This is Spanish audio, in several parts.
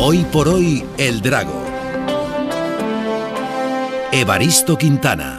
Hoy por hoy, El Drago. Evaristo Quintana.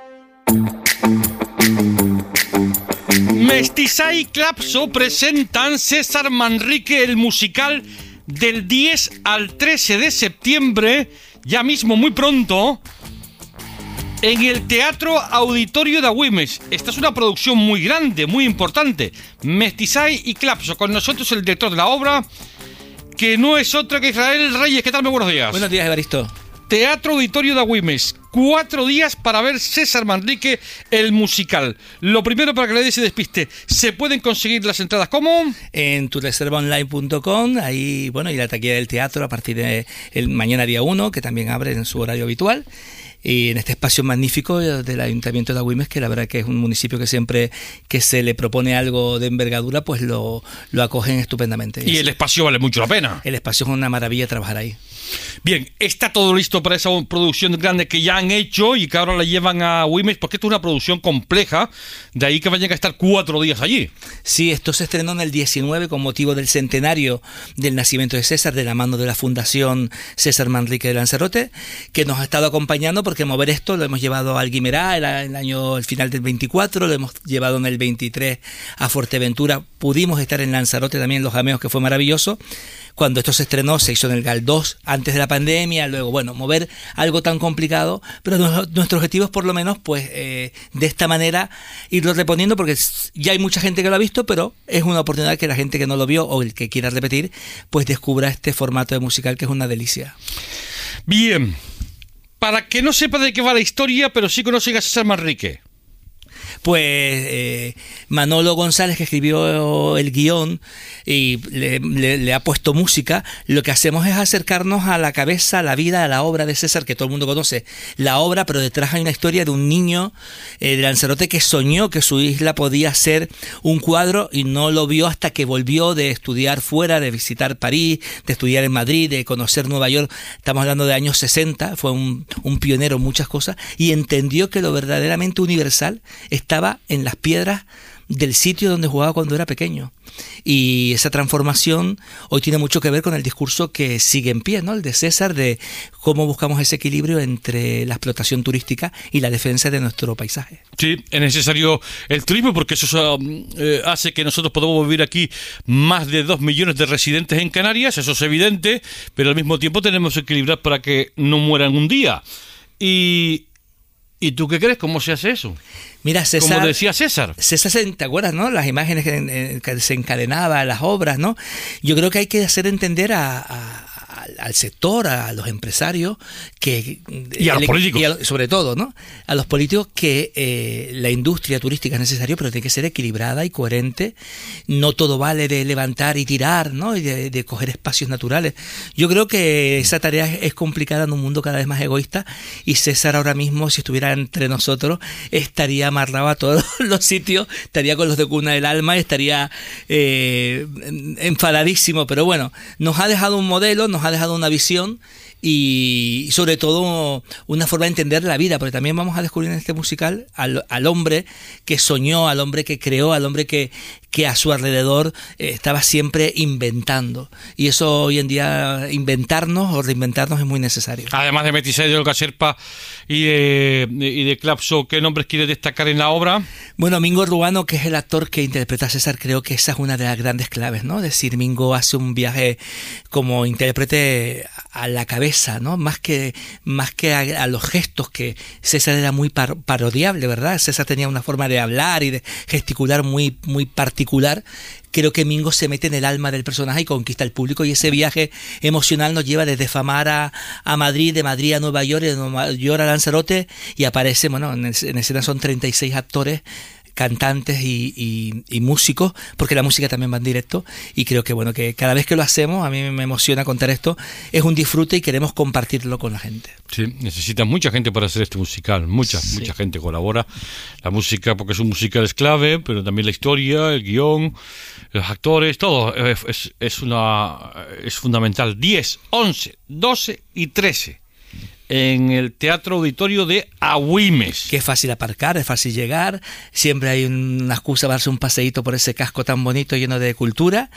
Mestizá y Clapso presentan César Manrique, el musical, del 10 al 13 de septiembre, ya mismo muy pronto, en el Teatro Auditorio de Agüimes. Esta es una producción muy grande, muy importante. Mestizá y Clapso. Con nosotros el director de la obra, que no es otro que Israel Reyes. ¿Qué tal? Muy buenos días. Buenos días, Evaristo. Teatro Auditorio de Agüimes. 4 días para ver César Manrique, el musical. Lo primero, para que nadie se despiste, ¿se pueden conseguir las entradas cómo? En tureservaonline.com, ahí, bueno, y la taquilla del teatro a partir de el mañana día 1, que también abre en su horario habitual. Y en este espacio magnífico del Ayuntamiento de Agüimes, que la verdad que es un municipio que siempre que se le propone algo de envergadura, pues lo acogen estupendamente. Y el espacio vale mucho la pena. El espacio es una maravilla trabajar ahí. Bien, está todo listo para esa producción grande que ya han hecho y que ahora la llevan a Agüimes, porque esto es una producción compleja, de ahí que vayan a estar 4 días allí. Sí, esto se estrenó en el 19 con motivo del centenario del nacimiento de César, de la mano de la Fundación César Manrique de Lanzarote, que nos ha estado acompañando, porque mover esto lo hemos llevado al Guimerá el final del 24, lo hemos llevado en el 23 a Fuerteventura, pudimos estar en Lanzarote también, Los Jameos, que fue maravilloso. Cuando esto se estrenó, se hizo en el Galdós antes de la pandemia, luego, bueno, mover algo tan complicado, pero nuestro objetivo es por lo menos, pues, de esta manera irlo reponiendo, porque ya hay mucha gente que lo ha visto, pero es una oportunidad que la gente que no lo vio o el que quiera repetir, pues descubra este formato de musical que es una delicia. Bien, para que no sepa de qué va la historia, pero sí conocen a César Manrique. Pues Manolo González, que escribió el guión y le ha puesto música, lo que hacemos es acercarnos a la cabeza, a la vida, a la obra de César, que todo el mundo conoce la obra, pero detrás hay una historia de un niño de Lanzarote que soñó que su isla podía ser un cuadro y no lo vio hasta que volvió de estudiar fuera, de visitar París, de estudiar en Madrid, de conocer Nueva York. Estamos hablando de años 60, fue un pionero en muchas cosas, y entendió que lo verdaderamente universal estaba en las piedras del sitio donde jugaba cuando era pequeño. Y esa transformación hoy tiene mucho que ver con el discurso que sigue en pie, ¿no? El de César, de cómo buscamos ese equilibrio entre la explotación turística y la defensa de nuestro paisaje. Sí, es necesario el turismo, porque eso hace que nosotros podamos vivir aquí más de 2 millones de residentes en Canarias, eso es evidente, pero al mismo tiempo tenemos que equilibrar para que no mueran un día. ¿Y tú qué crees? ¿Cómo se hace eso? Mira, César, como decía César, ¿te acuerdas, no? Las imágenes que desencadenaba, las obras, ¿no? Yo creo que hay que hacer entender al sector, a los empresarios, y a los políticos, sobre todo, ¿no? A los políticos, que la industria turística es necesaria, pero tiene que ser equilibrada y coherente. No todo vale de levantar y tirar, ¿no? Y de coger espacios naturales. Yo creo que esa tarea es complicada en un mundo cada vez más egoísta, y César ahora mismo, si estuviera entre nosotros, estaría amarrado a todos los sitios, estaría con los de cuna del alma, estaría enfadadísimo, pero bueno, nos ha dejado un modelo, nos ha dejado una visión y sobre todo una forma de entender la vida, porque también vamos a descubrir en este musical al hombre que soñó, al hombre que creó, al hombre que a su alrededor estaba siempre inventando, y eso hoy en día, inventarnos o reinventarnos, es muy necesario. Además de Mestizá, de Olga Sherpa y de Clapso, ¿qué nombres quieres destacar en la obra? Bueno, Mingo Ruano, que es el actor que interpreta a César, creo que esa es una de las grandes claves, ¿no? Es decir, Mingo hace un viaje como intérprete a la cabeza, ¿no? Más que a los gestos, que César era muy parodiable, ¿verdad? César tenía una forma de hablar y de gesticular muy particular. Creo que Mingo se mete en el alma del personaje y conquista al público, y ese viaje emocional nos lleva desde Famar a Madrid, de Madrid a Nueva York, de Nueva York a Lanzarote, y aparece, bueno, en escena son 36 actores, cantantes y músicos, porque la música también va en directo, y creo que bueno, que cada vez que lo hacemos, a mí me emociona contar esto, es un disfrute y queremos compartirlo con la gente. Sí, necesita mucha gente para hacer este musical, mucha gente colabora. La música, porque es un musical, es clave, pero también la historia, el guión, los actores, todo es fundamental. 10, 11, 12 y 13 en el Teatro Auditorio de Agüimes. Que es fácil aparcar, es fácil llegar, siempre hay una excusa para darse un paseíto por ese casco tan bonito lleno de cultura,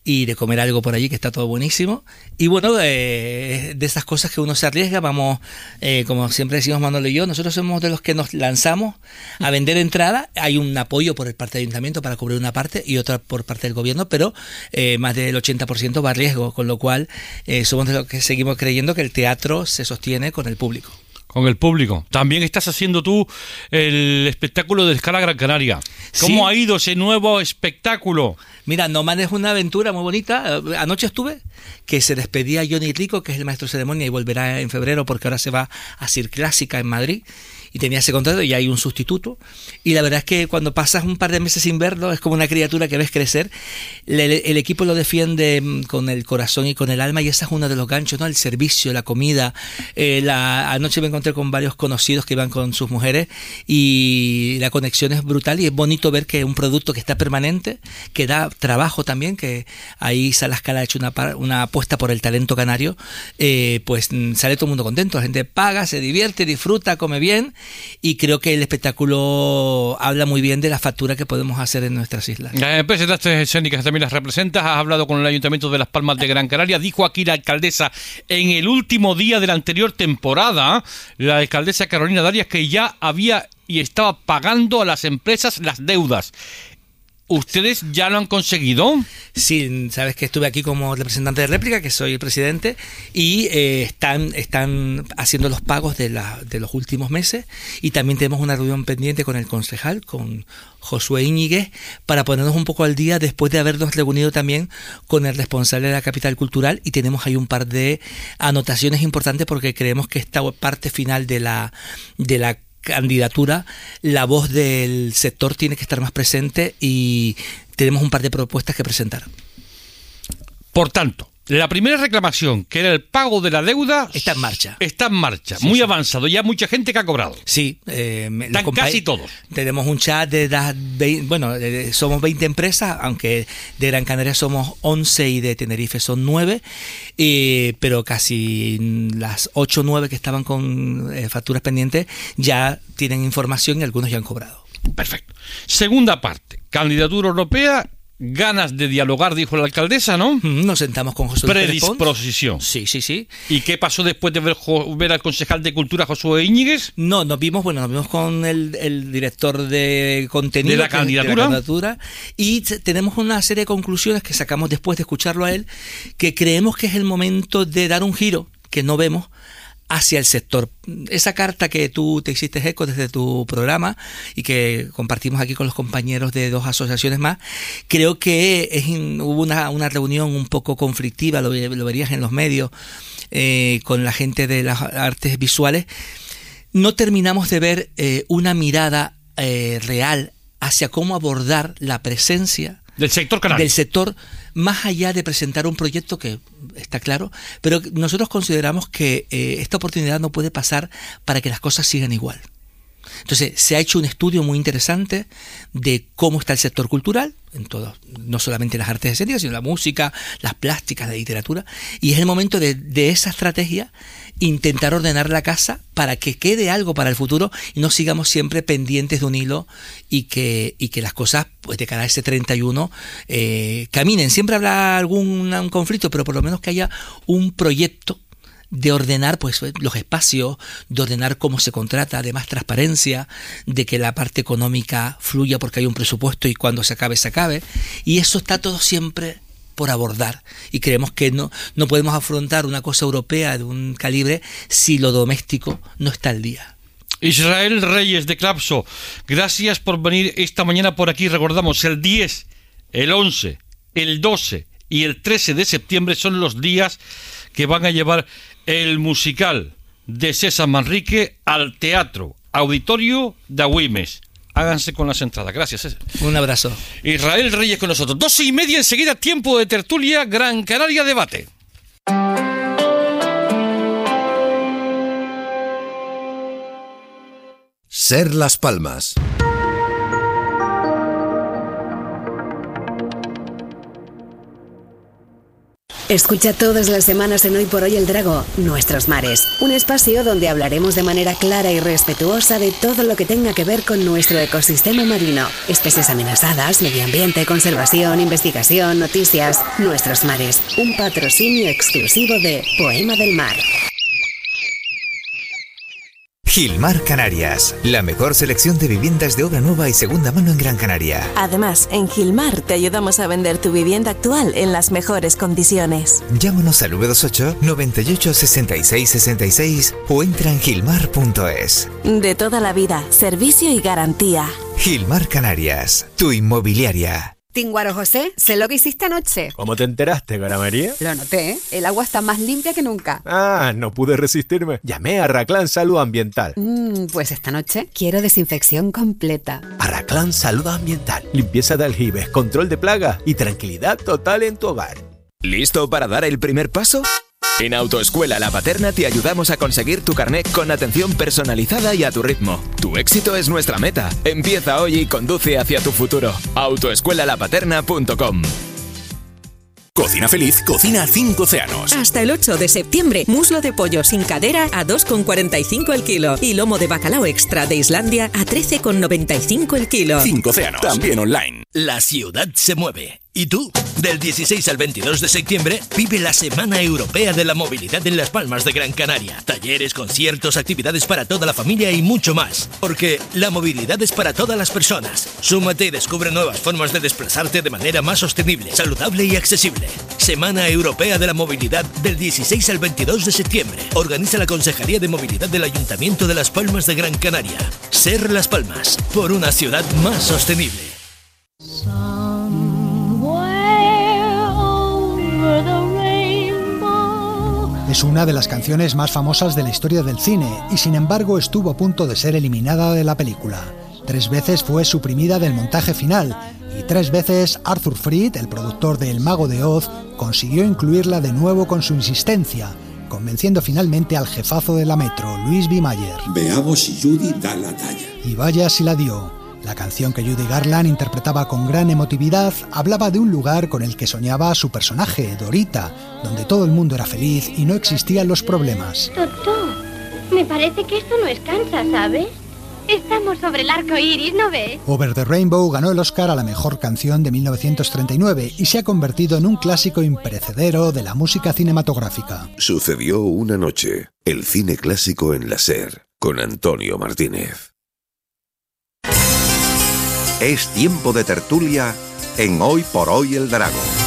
y de comer algo por allí, que está todo buenísimo. Y bueno, de esas cosas que uno se arriesga, vamos, como siempre decimos Manolo y yo, nosotros somos de los que nos lanzamos a vender entrada. Hay un apoyo por parte del ayuntamiento para cubrir una parte y otra por parte del gobierno, pero más del 80% va a riesgo, con lo cual somos de los que seguimos creyendo que el teatro se sostiene con el público. Con el público. También estás haciendo tú el espectáculo de Escala Gran Canaria. ¿Cómo ha ido ese nuevo espectáculo? Mira, Nomad es una aventura muy bonita. Anoche estuve, que se despedía Johnny Rico, que es el maestro de ceremonia, y volverá en febrero porque ahora se va a Cir Clásica en Madrid. Y tenía ese contrato y hay un sustituto. Y la verdad es que cuando pasas un par de meses sin verlo, es como una criatura que ves crecer. El equipo lo defiende con el corazón y con el alma, y ese es uno de los ganchos, ¿no? El servicio, la comida. Anoche me encontré con varios conocidos que iban con sus mujeres y la conexión es brutal, y es bonito ver que un producto que está permanente, que da trabajo también, que ahí Salas Cala ha hecho una apuesta por el talento canario, pues sale todo el mundo contento. La gente paga, se divierte, disfruta, come bien. Y creo que el espectáculo habla muy bien de la factura que podemos hacer en nuestras islas. Presentaste escénicas, también las representas, has hablado con el Ayuntamiento de Las Palmas de Gran Canaria. Dijo aquí la alcaldesa en el último día de la anterior temporada, la alcaldesa Carolina Darias, que ya había y estaba pagando a las empresas las deudas. ¿Ustedes ya lo han conseguido? Sí, sabes que estuve aquí como representante de réplica, que soy el presidente, y están haciendo los pagos de los últimos meses, y también tenemos una reunión pendiente con el concejal, con Josué Íñiguez, para ponernos un poco al día después de habernos reunido también con el responsable de la capital cultural, y tenemos ahí un par de anotaciones importantes porque creemos que esta parte final de la candidatura, la voz del sector tiene que estar más presente, y tenemos un par de propuestas que presentar. Por tanto, la primera reclamación, que era el pago de la deuda, está en marcha. Está en marcha, sí, muy avanzado. Ya mucha gente que ha cobrado. Sí. Están casi todos. Tenemos un chat somos 20 empresas, aunque de Gran Canaria somos 11 y de Tenerife son 9, pero casi las 8 o 9 que estaban con facturas pendientes ya tienen información y algunos ya han cobrado. Perfecto. Segunda parte, candidatura europea. Ganas de dialogar, dijo la alcaldesa, ¿no? Nos sentamos con Josué. Predisposición. Sí. ¿Y qué pasó después de ver al concejal de Cultura, Josué Íñiguez? No, nos vimos con el director de contenido de la candidatura, y tenemos una serie de conclusiones que sacamos después de escucharlo a él, que creemos que es el momento de dar un giro que no vemos hacia el sector. Esa carta que tú te hiciste eco desde tu programa y que compartimos aquí con los compañeros de 2 asociaciones más, creo que hubo una reunión un poco conflictiva, lo verías en los medios, con la gente de las artes visuales. No terminamos de ver una mirada real hacia cómo abordar la presencia del sector canario. Del sector, más allá de presentar un proyecto que está claro, pero nosotros consideramos que esta oportunidad no puede pasar para que las cosas sigan igual. Entonces, se ha hecho un estudio muy interesante de cómo está el sector cultural, en todo, no solamente las artes escénicas, sino la música, las plásticas, la literatura, y es el momento de esa estrategia, intentar ordenar la casa para que quede algo para el futuro y no sigamos siempre pendientes de un hilo, y que las cosas, pues de cara a ese 31, caminen. Siempre habrá algún conflicto, pero por lo menos que haya un proyecto de ordenar pues los espacios, de ordenar cómo se contrata, de más transparencia, de que la parte económica fluya porque hay un presupuesto y cuando se acabe, se acabe. Y eso está todo siempre por abordar. Y creemos que no podemos afrontar una cosa europea de un calibre si lo doméstico no está al día. Israel Reyes de Clapso, gracias por venir esta mañana por aquí. Recordamos, el 10, el 11, el 12 y el 13 de septiembre son los días que van a llevar el musical de César Manrique al Teatro Auditorio de Agüimes. Háganse con las entradas. Gracias, César. Un abrazo. Israel Reyes con nosotros. 12:30 enseguida, tiempo de tertulia Gran Canaria Debate. Ser Las Palmas. Escucha todas las semanas en Hoy por Hoy el Drago, Nuestros Mares. Un espacio donde hablaremos de manera clara y respetuosa de todo lo que tenga que ver con nuestro ecosistema marino. Especies amenazadas, medio ambiente, conservación, investigación, noticias. Nuestros Mares, un patrocinio exclusivo de Poema del Mar. Gilmar Canarias, la mejor selección de viviendas de obra nueva y segunda mano en Gran Canaria. Además, en Gilmar te ayudamos a vender tu vivienda actual en las mejores condiciones. Llámanos al 928 98 66 66 o entra en gilmar.es. De toda la vida, servicio y garantía. Gilmar Canarias, tu inmobiliaria. Tinguaro José, sé lo que hiciste anoche. ¿Cómo te enteraste, Gara María? Lo noté, ¿eh? El agua está más limpia que nunca. No pude resistirme. Llamé a Arraclán Salud Ambiental. Pues esta noche quiero desinfección completa. Arraclán Salud Ambiental. Limpieza de aljibes, control de plagas y tranquilidad total en tu hogar. ¿Listo para dar el primer paso? En Autoescuela La Paterna te ayudamos a conseguir tu carnet con atención personalizada y a tu ritmo. Tu éxito es nuestra meta. Empieza hoy y conduce hacia tu futuro. Autoescuelalapaterna.com. Cocina Feliz cocina 5 océanos. Hasta el 8 de septiembre, muslo de pollo sin cadera a 2,45 el kilo y lomo de bacalao extra de Islandia a 13,95 el kilo. 5 océanos, también online. La ciudad se mueve. ¿Y tú? Del 16 al 22 de septiembre vive la Semana Europea de la Movilidad en Las Palmas de Gran Canaria. Talleres, conciertos, actividades para toda la familia y mucho más. Porque la movilidad es para todas las personas. Súmate y descubre nuevas formas de desplazarte de manera más sostenible, saludable y accesible. Semana Europea de la Movilidad del 16 al 22 de septiembre. Organiza la Consejería de Movilidad del Ayuntamiento de Las Palmas de Gran Canaria. Ser Las Palmas, por una ciudad más sostenible. Es una de las canciones más famosas de la historia del cine y sin embargo estuvo a punto de ser eliminada de la película. 3 veces fue suprimida del montaje final y 3 veces Arthur Freed, el productor de El Mago de Oz, consiguió incluirla de nuevo con su insistencia, convenciendo finalmente al jefazo de la Metro, Louis B. Mayer. Veamos si Judy da la talla. Y vaya si la dio. La canción que Judy Garland interpretaba con gran emotividad hablaba de un lugar con el que soñaba su personaje, Dorita, donde todo el mundo era feliz y no existían los problemas. Doctor, me parece que esto no es Kansas, ¿sabes? Estamos sobre el arco iris, ¿no ves? Over the Rainbow ganó el Oscar a la mejor canción de 1939 y se ha convertido en un clásico imperecedero de la música cinematográfica. Sucedió una noche, el cine clásico en la SER, con Antonio Martínez. Es tiempo de tertulia en Hoy por Hoy el Drago.